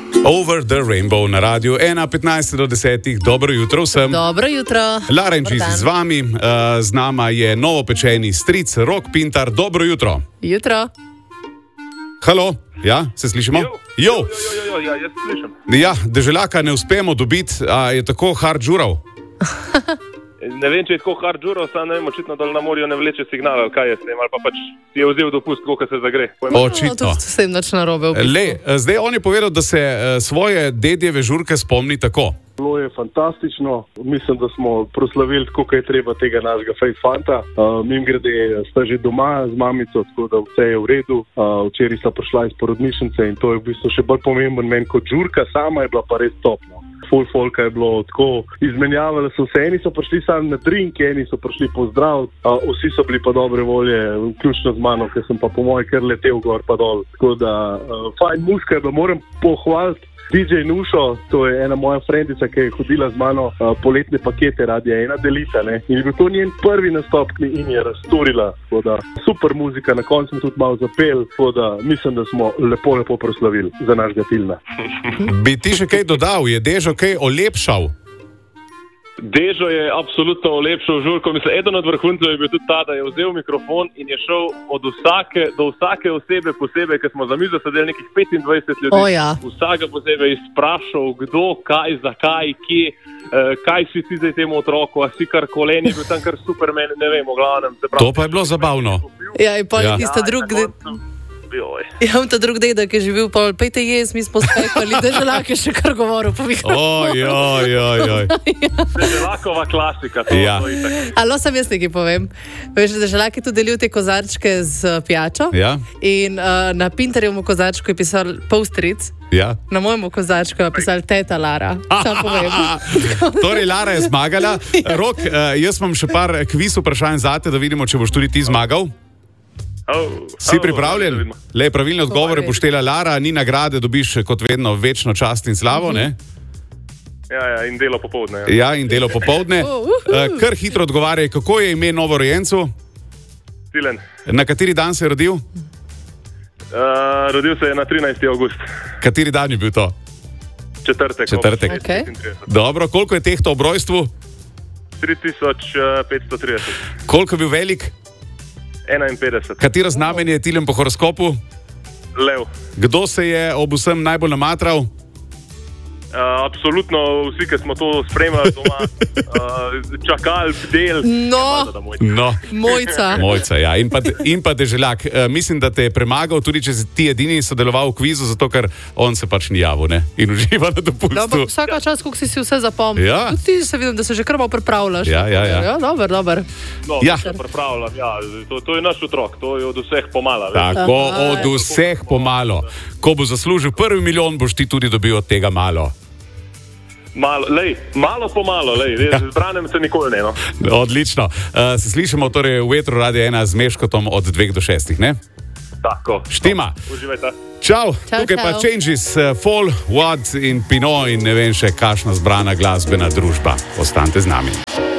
Over the Rainbow na radiju 1:15 do 10. Dobro jutro vsem. Dobro jutro. Lara in Čizi z vami, z nama je novopečeni stric Rok Pintar. Dobro jutro. Jutro. Halo, ja, se slišimo? Jo, ja, jaz slišim. Ja, deželjaka ne uspemo dobiti, a je tako hard žurav. Ne vem, če je tako hard žuro, samo ne vem, očitno dol na morju ne vleče signala, ali kaj je s tem, ali pa pač si je vzel dopust, koliko se zagre. Očitno. To se jim nič narobe v bistvu. Zdaj on je povedal, da se svoje dedjeve žurke spomni tako. Bilo je fantastično, mislim, da smo proslavili tako, kaj je treba tega našega fejfanta. Mimogrede sta že doma z mamico, tako da vse je v redu. Včeraj sta prišla iz porodnišnice in to je v bistvu še bolj pomemben meni kot žurka, sama je bila pa res topno. Ful folka je bilo tako, izmenjavali so se, eni so prišli sami na drink, eni so prišli pozdraviti, vsi so bili pa dobre volje, vključno z mano, ker sem pa po moje kar letel gor pa dol. Tako da, fajn muska je bila, moram pohvaliti DJ Nušo, to je ena moja frendica, ki je hodila z mano poletne pakete Radia 1 delita, ne. In je bil to njen prvi nastop in je razturila, tako da super muzika, na koncu smo tudi malo zapel, tako da mislim, da smo lepo proslavili za našega filma. Bi ti še kaj dodal, je Dežo kaj olepšal? Dežo je absolutno olepšal žurko. Mislim, eden od vrhuncev je bil tudi ta, da je vzel mikrofon in je šel do vsake osebe posebej, ker smo za mizo sedeli nekih 25 ljudi. Ja. Vsaka posebej izprašal, kdo, kaj, zakaj, kje, kaj si ti zdaj temu otroku, a si kar koleni, bil tam kar Superman, ne vem, v glavnem. To pa je bilo zabavno. Ja, in pa je tista Ja, on ta drug deda, ki je živel pol, pejte jaz, mi smo spekali, deželjak je še kar govoril. Deželjakova klasika. Ja. Ali sam jaz nekaj povem. Veš, deželjak je tu delil te kozarčke z pijačo. Ja. In na Pintarjevmu kozarčku je pisal polstric. Ja. Na mojemu kozarčku je pisal teta Lara. Sam povem. Torej, Lara je zmagala. Rok, jaz imam še par kviz vprašanj zate, da vidimo, če boš tudi ti zmagal. Si pripravljen? Le, pravilne odgovore bo štela Lara, ni nagrade, dobiš kot vedno večno čast in slavo, ne? Ja, in delo popoldne. Ja, in delo popoldne. Kar hitro odgovarjaj, kako je ime novorojencu? Tilen. Na kateri dan se je rodil? Rodil se je na 13. avgust. Kateri dan je bil to? Četrtek. Okay. Dobro, koliko je tehto ob rojstvu? 3530. Koliko je bil velik? 51. Katero znamenje je Tilen po horoskopu? Lev. Kdo se je ob vsem najbolj namatral? Absolutno vsi, ki smo to spremljali doma, čakali, bdel. No. Mojca, ja. In pa deželjak. Mislim, da te je premagal, tudi če si ti edini sodeloval v kvizu, zato ker on se pač ni javil, ne? In uživa na dopustu. Vsaka čas, koliko si vse zapomnil. Ja. Tudi ti se vidim, da se že kar malo pripravljaš. Ja. Dober. No, ja. Se pripravljam, ja. To je naš otrok, to je od vseh pomalo. Tako, od vseh pomalo. Ko bo zaslužil 1 milijon, boš ti tudi dobil od tega malo. Malo po malo, zbranem se nikoli ne. No. Odlično. Se slišimo torej v etru Radia 1 z Meškotom od 2 do 6, ne? Tako. Štima. Uživajte. Čau. Tukaj pa Changes, Fall, What in Pinot in ne vem še kakšna zbrana glasbena družba. Ostanite z nami.